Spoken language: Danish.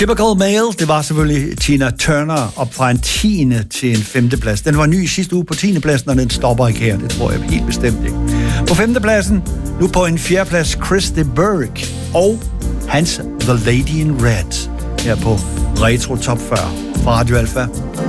Typical Male, det var selvfølgelig Tina Turner op fra en 10. til en 5. plads. Den var ny sidste uge på 10. pladsen, og den stopper ikke her. Det tror jeg helt bestemt ikke. På 5. pladsen, nu på en 4. plads, Chris de Burgh og hans The Lady in Red her på Retro Top 40 fra Radio Alpha.